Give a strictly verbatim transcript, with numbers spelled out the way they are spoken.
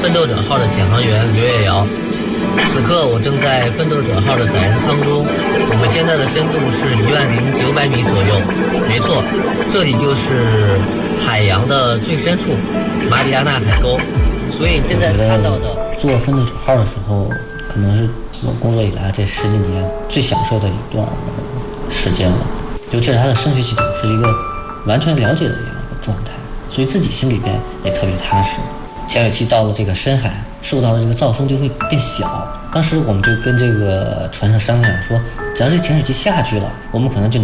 奋斗者号的潜航员刘月瑶。此刻我正在奋斗者号的载人舱中，我们现在的深度是一万零九百米左右。没错，这里就是海洋的最深处，马里亚纳海沟。所以现在看到的坐奋斗者号的时候，可能是我工作以来这十几年最享受的一段时间了。就这是它的声学系统是一个完全了解的这样一个状态，所以自己心里边也特别踏实。潜水器到了这个深海，受到的这个噪声就会变小。当时我们就跟这个船上商量说，只要这潜水器下去了，我们可能就